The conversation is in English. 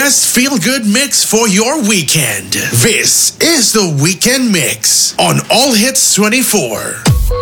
best feel-good mix for your weekend. This is the Weekend Mix on All Hits 24.